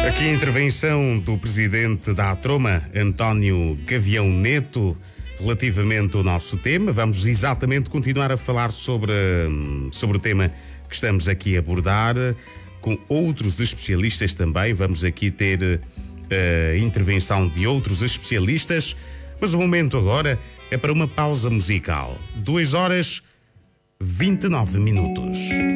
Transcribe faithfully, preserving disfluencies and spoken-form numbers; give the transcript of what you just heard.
Aqui a intervenção do presidente da Atroma, António Gavião Neto, relativamente ao nosso tema. Vamos exatamente continuar a falar sobre, sobre o tema que estamos aqui a abordar, com outros especialistas também. Vamos aqui ter a intervenção de outros especialistas, mas o momento agora é para uma pausa musical. duas horas vinte e nove minutos.